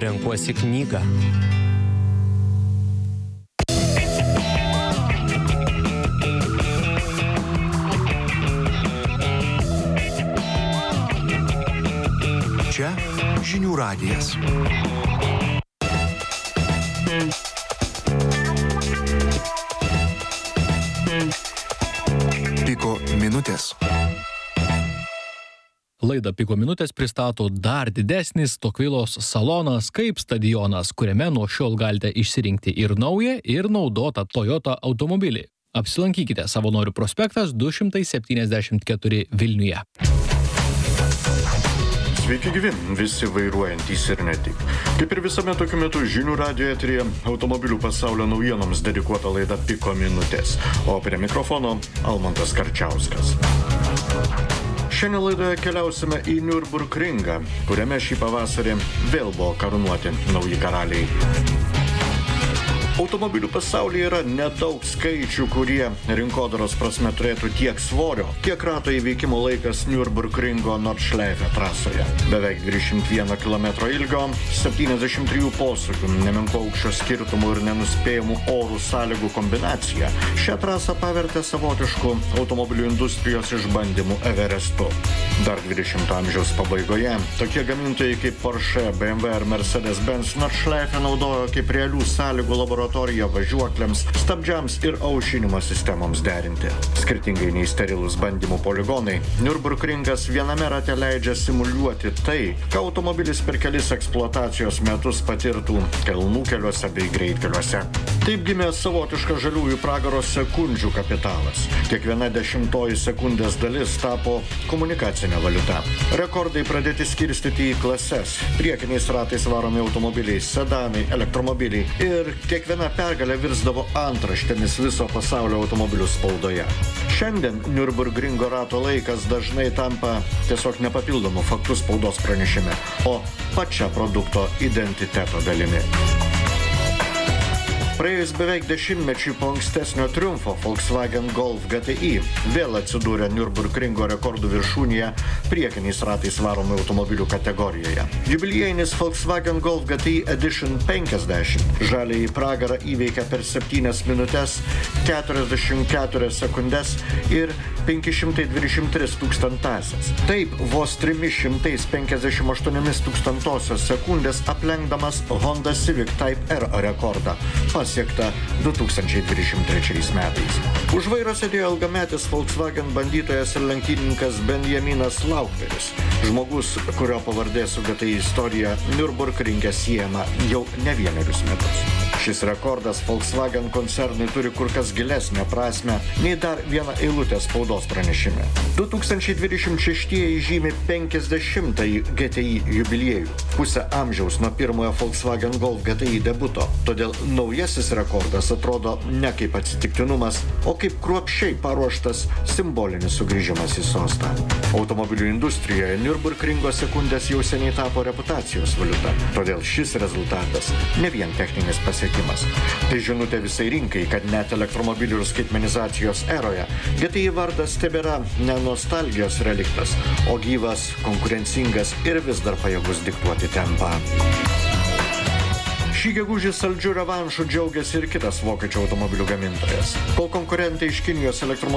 renkuosi knygą. Čia Žinių radijas. Piko minutės. Laidą Piko minutės pristato dar didesnis Tokvilos salonas kaip stadionas, kuriame nuo šiol galite išsirinkti ir naują, ir naudotą Toyota automobilį. Apsilankykite Savanorių prospektas 274 Vilniuje. Sveiki gyvi, visi vairuojantys ir ne tik. Kaip ir visame tokiu metu Žinių radijo eteryje automobilių pasaulio naujienoms dedikuota laida Piko minutės, o prie mikrofono Almantas Karčiauskas. Šiandien laidoje keliausime į Nürburgringą, kuriame šį pavasarį vėl buvo karūnuoti nauji karaliai. Automobilių pasaulyje yra nedaug skaičių, kurie rinkodaros prasme turėtų tiek svorio, kiek rato įveikimo laikas Nürburgringo Nordschleife trasoje. Beveik 21 km ilgio, 73 posūkių, nemenko aukščio skirtumų ir nenuspėjamų orų sąlygų kombinacija šią trasą pavertė savotišku automobilių industrijos išbandymų Everestu. Dar 20 amžiaus pabaigoje tokie gamintojai kaip Porsche, BMW ir Mercedes-Benz Nordschleife naudojo kaip realių sąlygų laboratoriją važiuokliams, stabdžiams ir aušinimo sistemoms derinti. Skirtingai nei sterilūs bandymų poligonai, Nürburgringas viename rate leidžia simuliuoti tai, ką automobilis per kelis eksploatacijos metus patirtų kalnų keliuose bei greitkeliuose. Taip gimė savotiška žaliųjų pragaro sekundžių kapitalas. Kiekviena 10 sekundės dalis tapo komunikacinė valiuta. Rekordai pradėti skirstyti į klases. Priekiniais ratais varomi automobiliai, sedanai, elektromobiliai ir kiekviena pergalė virsdavo antraštėmis viso pasaulio automobilių spaudoje. Šiandien Nürburgringo rato laikas dažnai tampa tiesiog nepapildomų faktų spaudos pranešime, o pačia produkto identiteto dalimi. Praėjus beveik 10 po ankstesnio triumfo Volkswagen Golf GTI vėl atsidūrė Nürburgringo rekordų viršūnėje priekiniais ratais varomų automobilių kategorijoje. Jubiliejinis Volkswagen Golf GTI Edition 50 žaliąjį pragarą įveikė per 7 minutes, 44 sekundės ir 523 tūkstantąsias. Taip, vos 358 tūkstantosios sekundės aplenkdamas Honda Civic Type R rekordą, pasiekta 2023 metais. Už vairo sėdėjo ilgametis Volkswagen bandytojas ir lenktynininkas Benjaminas Lauchveris, žmogus, kurio pavardė su GTI istorija Nürburgringe siejama jau ne vienerius metus. Šis rekordas Volkswagen koncernui turi kur kas gilesnę prasmę nei dar vieną eilutę spaudos pranešime. 2026 žymi 50-ąjį GTI jubiliejų, pusę amžiaus nuo pirmojo Volkswagen Golf GTI debuto, todėl naujasis rekordas atrodo ne kaip atsitiktinumas, o kaip kruopščiai paruoštas simbolinis sugrįžimas į sostą. Automobilių industrijoje Nürburgringo sekundės jau seniai tapo reputacijos valiuta, todėl šis rezultatas ne vien techninis pasiekimas. Tai žinutė visai rinkai, kad net elektromobilių ir skaitmenizacijos eroje GTI vardas tebėra ne nostalgijos reliktas, o gyvas, konkurencingas ir vis dar pajėgus diktuoti tempą. Šį gegužį saldžiu revanšu džiaugiasi ir kitas vokiečių automobilių gamintojas. Kol konkurentai iš Kinijos elektromobilių